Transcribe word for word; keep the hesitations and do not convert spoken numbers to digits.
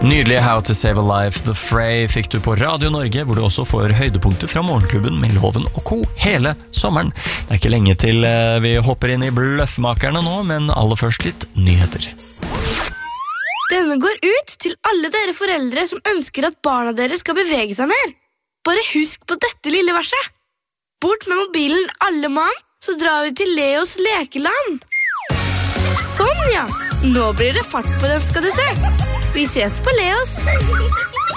Nydelig How to Save a Life, The Fray fikk du på Radio Norge, hvor du også får høydepunkter fra morgenklubben med Loven og Co. hele sommeren. Det er ikke lenge til vi hopper inn i bløffmakerne nå, men aller først litt nyheter. Denne går ut til alle dere foreldre som ønsker at barna deres skal bevege seg mer. Bare husk på dette lille verset. Bort med mobilen alle mann, så drar vi til Leos lekeland. Sånn ja, nå blir det fart på den skal du se. Vi ses på Leos.